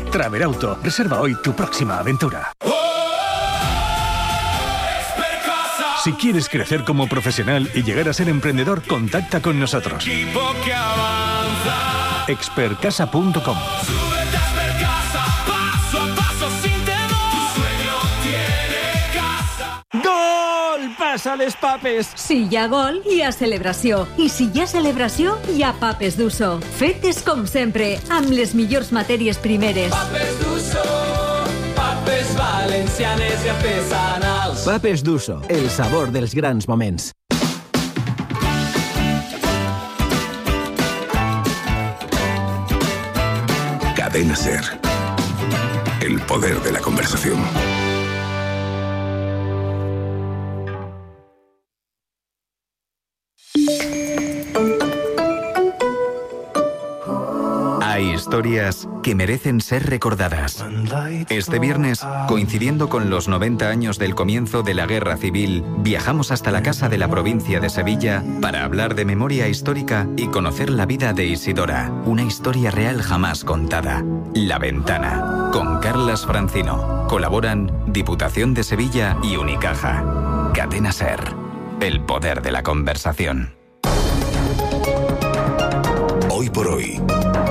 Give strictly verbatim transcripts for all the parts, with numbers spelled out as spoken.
Travelauto. Reserva hoy tu próxima aventura. Si quieres crecer como profesional y llegar a ser emprendedor, contacta con nosotros. expertcasa punto com. Gol! Passa les papes! Si hi ha gol, hi ha celebració. I si hi ha celebració, hi ha papes d'Uso. Fetes com sempre, amb les millors matèries primeres. Papes d'Uso, papes valencianes i artesanals. Papes d'Uso, el sabor dels grans moments. Cadena SER. El poder de la conversación. Hay historias que merecen ser recordadas. Este viernes, coincidiendo con los noventa años del comienzo de la Guerra Civil, viajamos hasta la Casa de la Provincia de Sevilla para hablar de memoria histórica y conocer la vida de Isidora, una historia real jamás contada. La Ventana, con Carlas Francino. Colaboran Diputación de Sevilla y Unicaja. Cadena SER, el poder de la conversación. Hoy por hoy,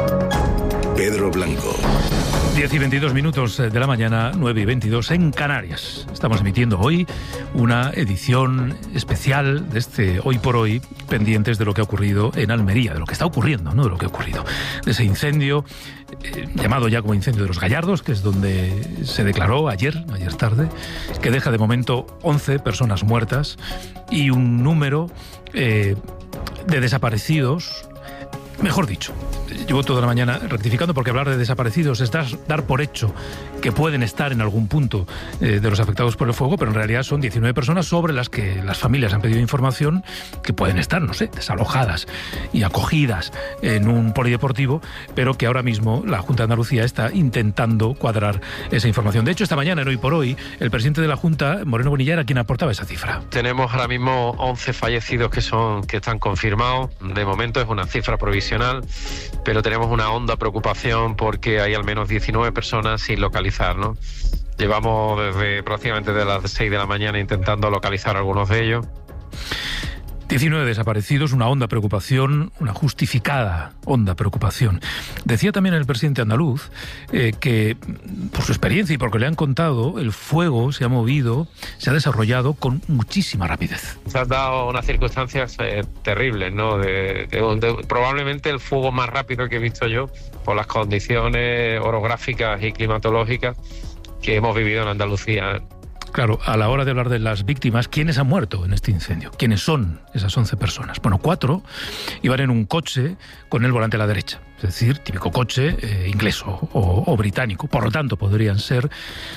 Pedro Blanco. diez y veintidós minutos de la mañana, nueve y veintidós en Canarias. Estamos emitiendo hoy una edición especial de este Hoy por Hoy, pendientes de lo que ha ocurrido en Almería, de lo que está ocurriendo, no de lo que ha ocurrido. De ese incendio, eh, llamado ya como incendio de los Gallardos, que es donde se declaró ayer, ayer tarde, que deja de momento once personas muertas y un número eh, de desaparecidos. Mejor dicho, llevo toda la mañana rectificando porque hablar de desaparecidos es dar, dar por hecho que pueden estar en algún punto eh, de los afectados por el fuego, pero en realidad son diecinueve personas sobre las que las familias han pedido información que pueden estar, no sé, desalojadas y acogidas en un polideportivo, pero que ahora mismo la Junta de Andalucía está intentando cuadrar esa información. De hecho, esta mañana, en Hoy por Hoy, el presidente de la Junta, Moreno Bonilla, era quien aportaba esa cifra. Tenemos ahora mismo once fallecidos que son que están confirmados. De momento es una cifra provisional, pero tenemos una honda preocupación porque hay al menos diecinueve personas sin localizar, ¿no? Llevamos desde prácticamente de las seis de la mañana intentando localizar a algunos de ellos. diecinueve desaparecidos, una honda preocupación, una justificada honda preocupación. Decía también el presidente andaluz eh, que, por su experiencia y porque le han contado, el fuego se ha movido, se ha desarrollado con muchísima rapidez. Se han dado unas circunstancias eh, terribles, ¿no? De, de, de, probablemente el fuego más rápido que he visto yo, por las condiciones orográficas y climatológicas que hemos vivido en Andalucía. Claro, a la hora de hablar de las víctimas, ¿quiénes han muerto en este incendio? ¿Quiénes son esas once personas? Bueno, cuatro iban en un coche con el volante a la derecha, es decir, típico coche eh, inglés o, o, o británico. Por lo tanto, podrían ser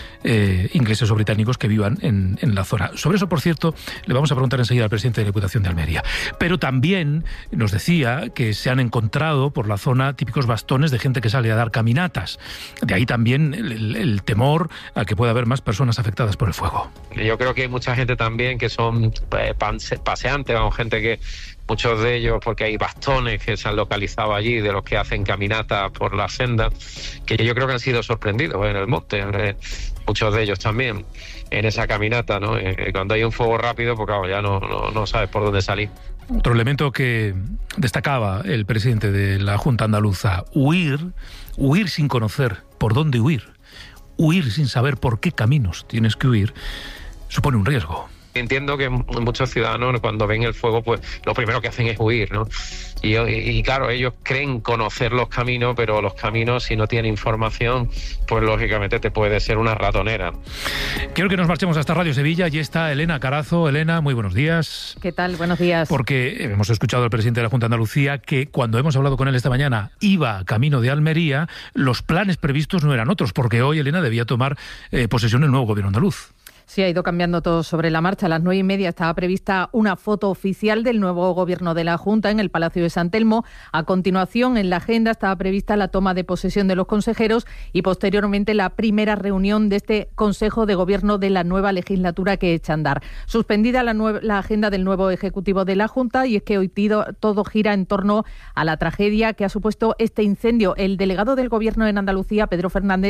eh, ingleses o británicos que vivan en, en la zona. Sobre eso, por cierto, le vamos a preguntar enseguida al presidente de la Diputación de Almería. Pero también nos decía que se han encontrado por la zona típicos bastones de gente que sale a dar caminatas. De ahí también el, el, el temor a que pueda haber más personas afectadas por el fuego. Yo creo que hay mucha gente también que son paseantes, vamos, gente que muchos de ellos, porque hay bastones que se han localizado allí de los que hacen caminatas por la senda, que yo creo que han sido sorprendidos en el monte, eh, muchos de ellos también en esa caminata, ¿no? Eh, cuando hay un fuego rápido, pues claro, ya no, no, no sabes por dónde salir. Otro elemento que destacaba el presidente de la Junta Andaluza: huir, huir sin conocer por dónde huir, huir sin saber por qué caminos tienes que huir, supone un riesgo. Entiendo que muchos ciudadanos cuando ven el fuego, pues lo primero que hacen es huir, ¿no? Y, y, y claro, ellos creen conocer los caminos, pero los caminos, si no tienen información, pues lógicamente te puede ser una ratonera. Quiero que nos marchemos hasta Radio Sevilla. Allí está Elena Carazo. Elena, muy buenos días. ¿Qué tal? Buenos días. Porque hemos escuchado al presidente de la Junta de Andalucía que cuando hemos hablado con él esta mañana iba camino de Almería, los planes previstos no eran otros, porque hoy Elena debía tomar eh, posesión el nuevo gobierno andaluz. Sí, ha ido cambiando todo sobre la marcha. A las nueve y media estaba prevista una foto oficial del nuevo gobierno de la Junta en el Palacio de San Telmo. A continuación, en la agenda estaba prevista la toma de posesión de los consejeros y posteriormente la primera reunión de este Consejo de Gobierno de la nueva legislatura que echa a andar. Suspendida la, nue- la agenda del nuevo Ejecutivo de la Junta, y es que hoy tido, todo gira en torno a la tragedia que ha supuesto este incendio. El delegado del Gobierno en Andalucía, Pedro Fernández,